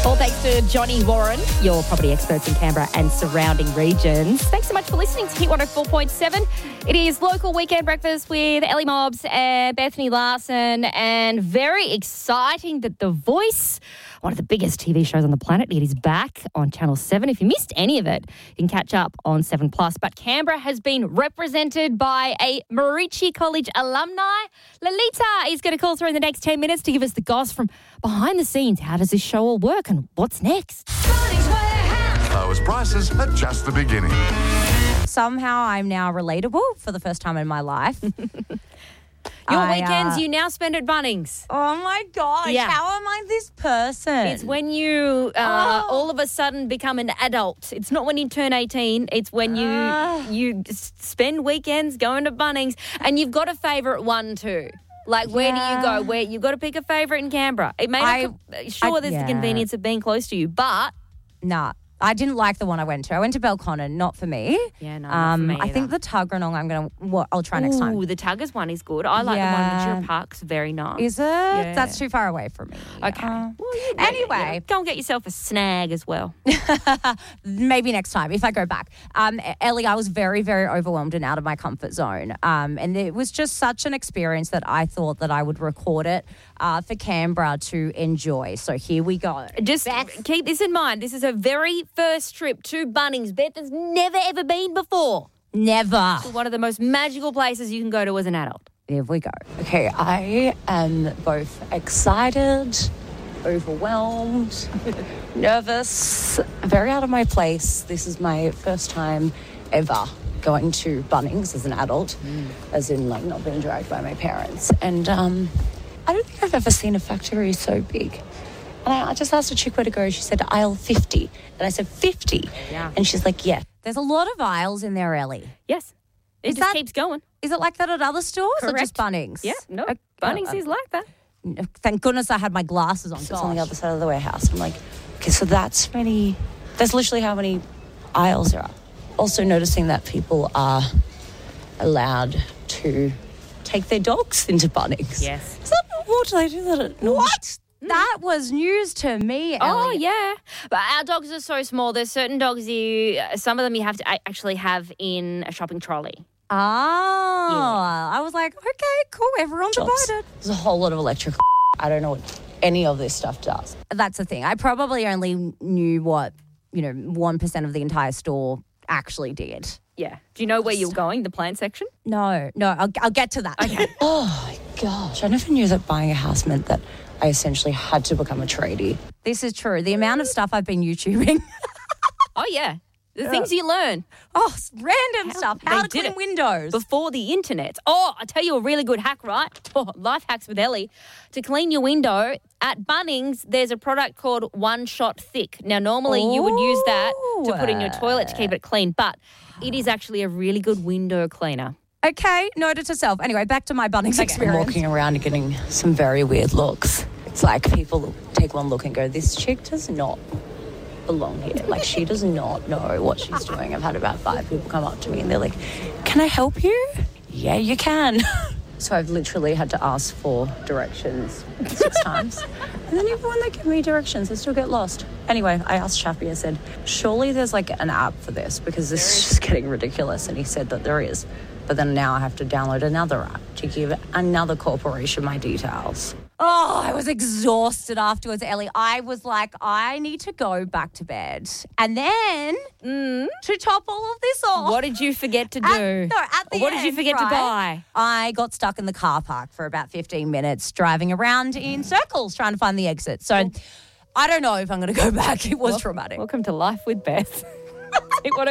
All thanks to Johnny Warren, your property experts in Canberra and surrounding regions. Thanks so much for listening to Hit 104.7. It is local weekend breakfast with Ellie Mobbs and Bethany Larson, and very exciting that The Voice, one of the biggest TV shows on the planet, it is back on Channel 7. If you missed any of it, you can catch up on 7+. But Canberra has been represented by a Marici College alumni. Lolita is going to call through in the next 10 minutes to give us the goss from behind the scenes. How does this show all work and what's next? Lowest prices are just the beginning. Somehow I'm now relatable for the first time in my life. Your weekends you now spend at Bunnings. Oh my gosh, Yeah. how am I this person? It's when you all of a sudden become an adult. It's not when you turn 18. It's when you spend weekends going to Bunnings, and you've got a favourite one too. Like, where do you go? Where you've got to pick a favourite in Canberra. It may not there's the convenience of being close to you, but Nah, I didn't like the one I went to. I went to Belconnen, not for me. Yeah, no, not for me I think either. the Tuggeranong I'll try next time. Ooh, the Tuggers one is good. I like the one in Natura Park's very nice. Is it? Yeah. That's too far away from me. Okay. Anyway. Go and get yourself a snag as well. Maybe next time if I go back. Ellie, I was very, very overwhelmed and out of my comfort zone. And it was just such an experience that I thought that I would record it for Canberra to enjoy. So here we go. Just keep this in mind. This is her very first trip to Bunnings. Beth has never, ever been before. Never. One of the most magical places you can go to as an adult. Here we go. Okay, I am both excited, overwhelmed, nervous, very out of my place. This is my first time ever going to Bunnings as an adult, as in like not being dragged by my parents. And I don't think I've ever seen a factory so big. And I just asked a chick where to go. She said aisle 50. And I said 50. Yeah. And she's like, yeah. There's a lot of aisles in there, Ellie. Yes. It just keeps going. Is it like that at other stores or just Bunnings? Yeah, no, Bunnings is like that. Thank goodness I had my glasses on. It's on the other side of the warehouse. I'm like, okay, so that's literally how many aisles there are. Also noticing that people are allowed to take their dogs into Bunnings. Yes. Is that what do they do that at What? That was news to me, Ellie. Oh, yeah. But our dogs are so small. There's certain dogs some of them you have to actually have in a shopping trolley. Oh, I was like, okay, cool, everyone's divided. There's a whole lot of electrical. I don't know what any of this stuff does. That's the thing. I probably only knew what, 1% of the entire store actually did. Yeah. Do you know where you're going, the plant section? No, I'll get to that. Okay. Oh, my gosh. I never knew that buying a house meant that I essentially had to become a tradie. This is true. The amount of stuff I've been YouTubing. Oh, yeah. The things you learn. Oh, random stuff. How to did clean it windows. before the internet. Oh, I'll tell you a really good hack, right? Oh, life hacks with Ellie. To clean your window, at Bunnings, there's a product called One Shot Thick. Now, normally you would use that to put in your toilet to keep it clean, but it is actually a really good window cleaner. Okay, noted to self. Anyway, back to my Bunnings I'm experience. walking around and getting some very weird looks. It's like people take one look and go, this chick does not belong here. Like, she does not know what she's doing. I've had about 5 people come up to me and they're like, can I help you? Yeah, you can. So I've literally had to ask for directions 6 times. And then even when they give me directions, I still get lost. Anyway, I asked Chappie, I said, surely there's like an app for this because this is just getting ridiculous. And he said that there is. But then now I have to download another app to give another corporation my details. Oh, I was exhausted afterwards, Ellie. I was like, I need to go back to bed. And then, to top all of this off. What did you forget to do? At the What did you end, forget to right, buy? I got stuck in the car park for about 15 minutes driving around in circles trying to find the exit. So I don't know if I'm going to go back. It was traumatic. Welcome to Life with Beth.